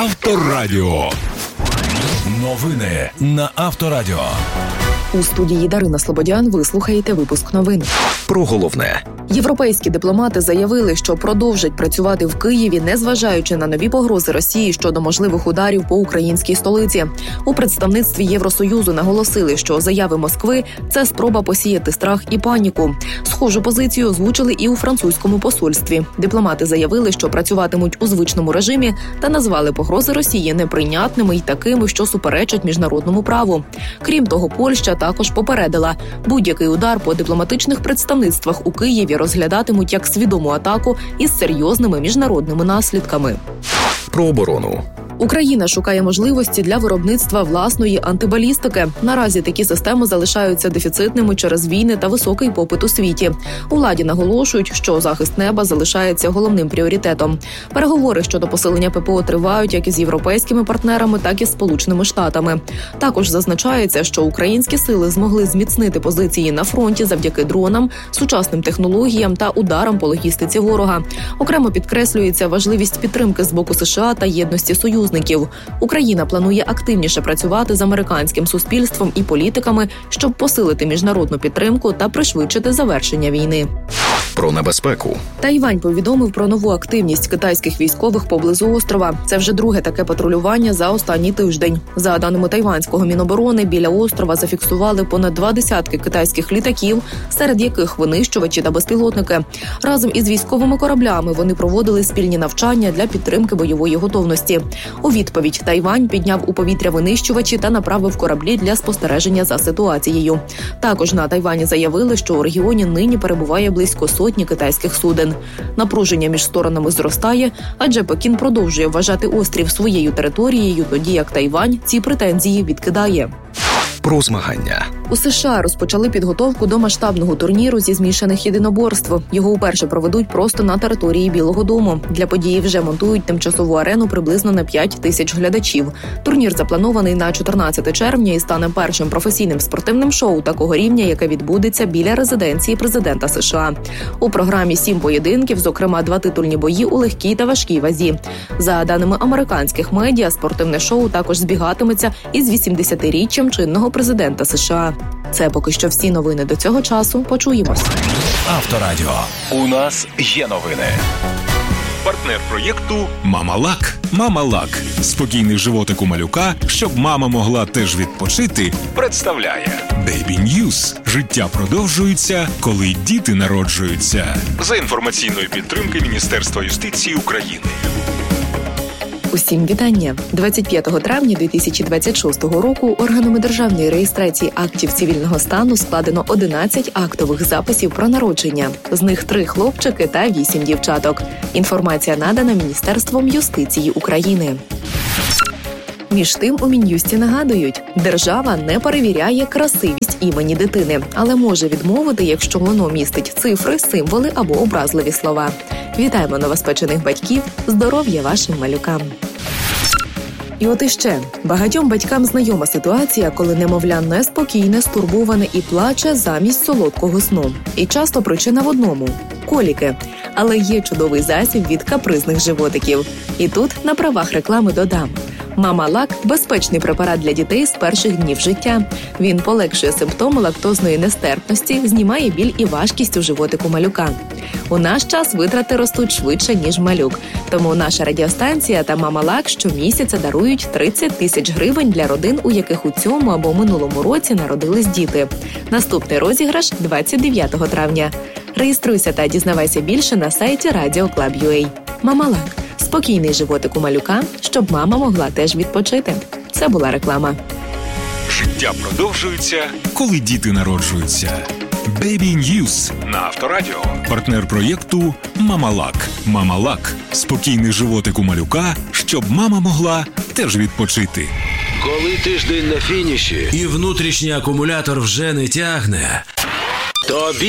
Авторадіо. Новини на Авторадіо. У студії Дарина Слободян ви слухаєте випуск новин. Про головне. Європейські дипломати заявили, що продовжать працювати в Києві, незважаючи на нові погрози Росії щодо можливих ударів по українській столиці. У представництві Євросоюзу наголосили, що заяви Москви – це спроба посіяти страх і паніку. Схожу позицію озвучили і у французькому посольстві. Дипломати заявили, що працюватимуть у звичному режимі та назвали погрози Росії неприйнятними й такими, що суперечать міжнародному праву. Крім того, Польща також попередила, будь-який удар по дипломатичних представництвах у Києві розглядатимуть як свідому атаку із серйозними міжнародними наслідками. Про оборону. Україна шукає можливості для виробництва власної антибалістики. Наразі такі системи залишаються дефіцитними через війни та високий попит у світі. У владі наголошують, що захист неба залишається головним пріоритетом. Переговори щодо посилення ППО тривають як із європейськими партнерами, так і з Сполученими Штатами. Також зазначається, що українські сили змогли зміцнити позиції на фронті завдяки дронам, сучасним технологіям та ударам по логістиці ворога. Окремо підкреслюється важливість підтримки з боку США та єдності союзників. Україна планує активніше працювати з американським суспільством і політиками, щоб посилити міжнародну підтримку та пришвидшити завершення війни. Про небезпеку. Тайвань повідомив про нову активність китайських військових поблизу острова. Це вже друге таке патрулювання за останній тиждень. За даними тайванського Міноборони, біля острова зафіксували понад 20 китайських літаків, серед яких винищувачі та безпілотники. Разом із військовими кораблями вони проводили спільні навчання для підтримки бойової готовності. У відповідь Тайвань підняв у повітря винищувачі та направив кораблі для спостереження за ситуацією. Також на Тайвані заявили, що у регіоні нині перебуває близько сотні китайських суден. Напруження між сторонами зростає, адже Пекін продовжує вважати острів своєю територією, тоді як Тайвань ці претензії відкидає. Про змагання. У США розпочали підготовку до масштабного турніру зі змішаних єдиноборств. Його уперше проведуть просто на території Білого дому. Для події вже монтують тимчасову арену приблизно на 5 тисяч глядачів. Турнір запланований на 14 червня і стане першим професійним спортивним шоу такого рівня, яке відбудеться біля резиденції президента США. У програмі 7 поєдинків, зокрема 2 титульні бої у легкій та важкій вазі. За даними американських медіа, спортивне шоу також збігатиметься із 80-річчям чинного президента США. Це поки що всі новини до цього часу. Почуємось. Авторадіо. У нас є новини. Партнер проєкту «Мама-Лак». «Мама-Лак» – спокійний животик у малюка, щоб мама могла теж відпочити, представляє Baby News. Життя продовжується, коли діти народжуються. За інформаційної підтримки Міністерства юстиції України. Усім вітання! 25 травня 2026 року органами державної реєстрації актів цивільного стану складено 11 актових записів про народження. З них 3 хлопчики та 8 дівчаток. Інформація надана Міністерством юстиції України. Між тим, у Мін'юсті нагадують, держава не перевіряє красивість імені дитини, але може відмовити, якщо воно містить цифри, символи або образливі слова. Вітаємо новоспечених батьків, здоров'я вашим малюкам! І от іще. Багатьом батькам знайома ситуація, коли немовля неспокійне, стурбоване і плаче замість солодкого сну. І часто причина в одному – коліки. Але є чудовий засіб від капризних животиків. І тут на правах реклами додам. «Мама-Лак» – безпечний препарат для дітей з перших днів життя. Він полегшує симптоми лактозної нестерпності, знімає біль і важкість у животику малюка. У наш час витрати ростуть швидше, ніж малюк. Тому наша радіостанція та «Мама-Лак» щомісяця дарують 30 тисяч гривень для родин, у яких у цьому або минулому році народились діти. Наступний розіграш – 29 травня. Реєструйся та дізнавайся більше на сайті Radio.Club.ua. «Мама-Лак» – спокійний животик у малюка, щоб мама могла теж відпочити. Це була реклама. Життя продовжується, коли діти народжуються. Baby News на Авторадіо. Партнер проєкту «Мама-Лак». «Мама-Лак» – спокійний животик у малюка, щоб мама могла теж відпочити. Коли тиждень на фініші і внутрішній акумулятор вже не тягне, тобі